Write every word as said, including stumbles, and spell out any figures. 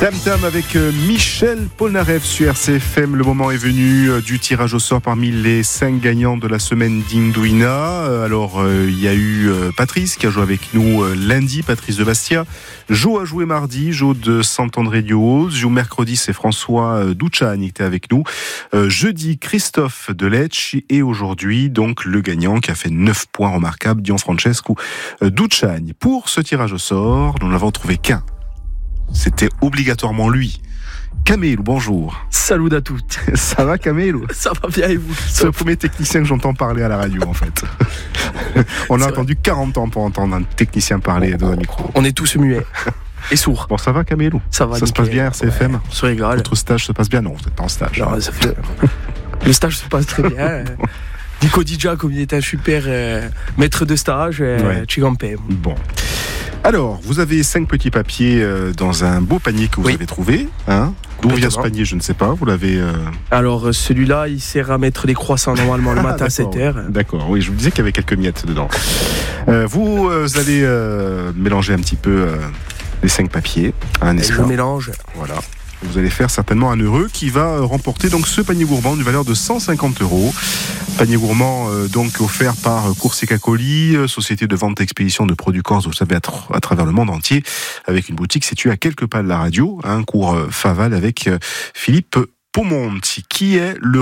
Tam Tam avec Michel Polnareff sur R C F M. Le moment est venu du tirage au sort parmi les cinq gagnants de la semaine d'Induina. Alors, euh, il y a eu Patrice qui a joué avec nous lundi, Patrice de Bastia. Jo a joué mardi, Jo de Saint-André-du-Haut. Jo mercredi, c'est François Ducciani qui était avec nous. Euh, jeudi, Christophe Delecci. Et aujourd'hui, donc, le gagnant qui a fait neuf points remarquables, Gianfrancesco Ducciani. Pour ce tirage au sort, nous n'avons trouvé qu'un. C'était obligatoirement lui. Camille, bonjour. Salut à toutes. Ça va, Camille? Ça va bien et vous? C'est le premier technicien que j'entends parler à la radio, en fait. On a C'est attendu vrai. quarante ans pour entendre un technicien parler dans un micro. On est tous muets et sourds. Bon, ça va, Camille? Ça va. Ça se passe bien, R C F M? Ouais, on se régale. Votre stage se passe bien? Non, vous n'êtes pas en stage. Non, ça fait... Le stage se passe très bien. Nico Dija, comme il est un super euh, maître de stage, euh, Ouais. tu gampes. Bon. Alors, vous avez cinq petits papiers euh, dans un beau panier que vous Oui. avez trouvé. Hein? D'où vient ce Complètement. panier, je ne sais pas. Vous l'avez... euh, Alors, euh, celui-là, il sert à mettre des croissants normalement le matin Ah, à sept heures. D'accord, oui, je vous disais qu'il y avait quelques miettes dedans. Euh, vous euh, allez euh, mélanger un petit peu euh, les cinq papiers, hein, n'est-ce Je pas? mélange. Voilà. Vous allez faire certainement un heureux qui va euh, remporter donc ce panier gourmand d'une valeur de cent cinquante euros. Panier gourmand euh, donc offert par euh, Corsica Colis, euh, société de vente et expédition de produits corses, vous le savez, à, tra- à travers le monde entier, avec une boutique située à quelques pas de la radio, un hein, cours euh, Faval avec euh, Philippe Paumonti, qui est le